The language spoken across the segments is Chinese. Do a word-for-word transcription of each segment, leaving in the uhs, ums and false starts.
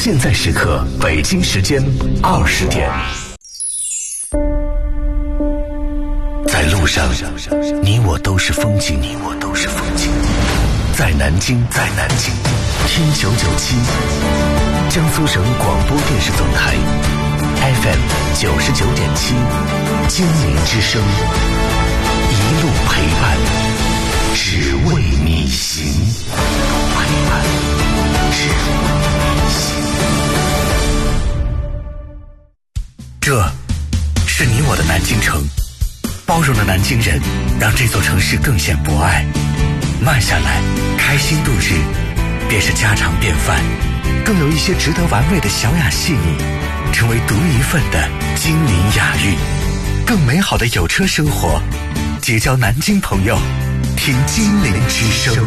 现在时刻，北京时间二十点。在路上，你我都是风景，你我都是风景。在南京，在南京，听九九七，江苏省广播电视总台 F M 九十九点七，金陵之声，一路陪伴，只为你行。陪伴，只为你行。这是你我的南京城，包容的南京人，让这座城市更显博爱。慢下来，开心度日，便是家常便饭。更有一些值得玩味的小雅细腻，成为独一份的金陵雅韵。更美好的有车生活，结交南京朋友，听金陵之声。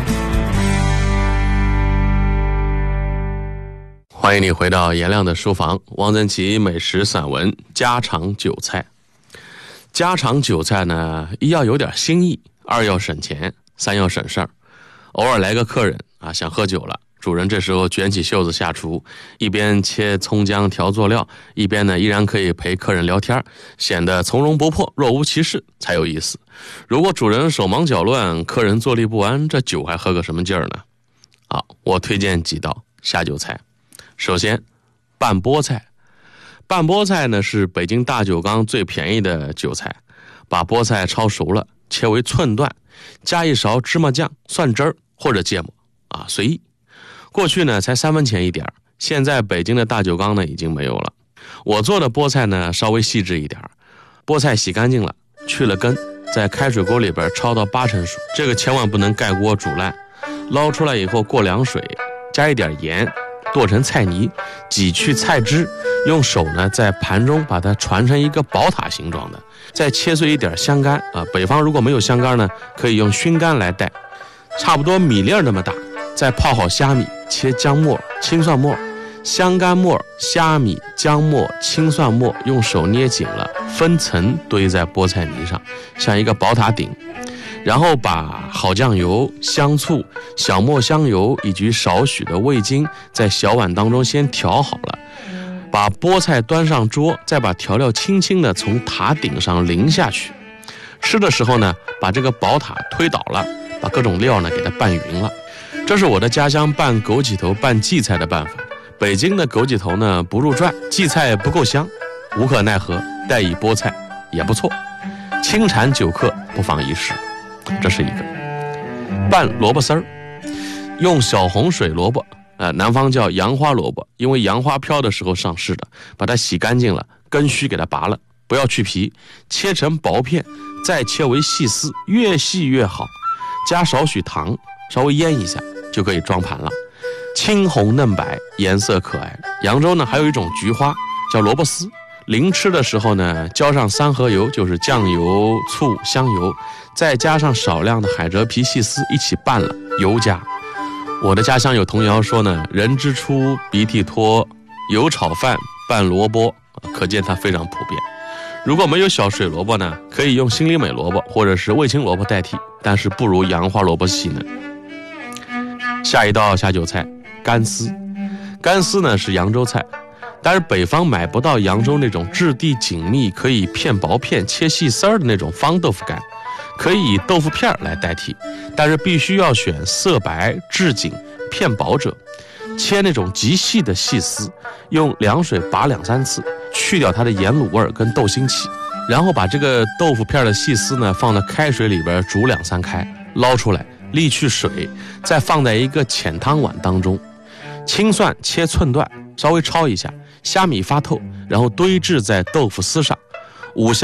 欢迎你回到颜亮的书房，汪曾祺美食散文家常酒菜。家常酒菜呢，一要有点新意，二要省钱，三要省事儿。偶尔来个客人啊，想喝酒了，主人这时候卷起袖子下厨，一边切葱姜调佐料，一边呢依然可以陪客人聊天，显得从容不迫，若无其事，才有意思。如果主人手忙脚乱，客人坐立不安，这酒还喝个什么劲儿呢？好，我推荐几道下酒菜。首先，拌菠菜。拌菠菜呢是北京大酒缸最便宜的酒菜，把菠菜焯熟了，切为寸段，加一勺芝麻酱、蒜汁儿或者芥末啊，随意。过去呢才三分钱一点，现在北京的大酒缸呢已经没有了。我做的菠菜呢稍微细致一点，菠菜洗干净了，去了根，在开水锅里边焯到八成熟，这个千万不能盖锅煮烂。捞出来以后过凉水，加一点盐，剁成菜泥，挤去菜汁，用手呢在盘中把它传成一个宝塔形状的，再切碎一点香干啊，北方如果没有香干呢，可以用熏干来代，差不多米粒那么大。再泡好虾米，切姜末、青蒜末，香干末、虾米、姜末、青蒜末用手捏紧了，分层堆在菠菜泥上，像一个宝塔顶。然后把好酱油、香醋、小磨香油以及少许的味精在小碗当中先调好了，把菠菜端上桌，再把调料轻轻的从塔顶上淋下去。吃的时候呢，把这个宝塔推倒了，把各种料呢给它拌匀了。这是我的家乡拌枸杞头拌荠菜的办法。北京的枸杞头呢不入传，荠菜不够香，无可奈何，代以菠菜也不错。清馋久客，不妨一试。这是一个拌萝卜丝儿，用小红水萝卜，呃，南方叫杨花萝卜，因为杨花飘的时候上市的，把它洗干净了，根须给它拔了，不要去皮，切成薄片，再切为细丝，越细越好，加少许糖，稍微腌一下就可以装盘了。青红嫩白，颜色可爱。扬州呢还有一种菊花叫萝卜丝，临吃的时候呢，浇上三合油，就是酱油、醋、香油，再加上少量的海蜇皮细丝一起拌了，油加。我的家乡有童谣说呢，人之初鼻涕脱，油炒饭拌萝卜，可见它非常普遍。如果没有小水萝卜呢，可以用心里美萝卜或者是味青萝卜代替，但是不如杨花萝卜细嫩。下一道下酒菜，干丝。干丝呢是扬州菜，但是北方买不到扬州那种质地紧密，可以片薄片切细丝儿的那种方豆腐干，可以以豆腐片来代替，但是必须要选色白质紧片薄者，切那种极细的细丝，用凉水拔两三次，去掉它的盐卤味跟豆腥气，然后把这个豆腐片的细丝呢放到开水里边煮两三开，捞出来沥去水，再放在一个浅汤碗当中，青蒜切寸段，稍微焯一下，虾米发透，然后堆置在豆腐丝上，五香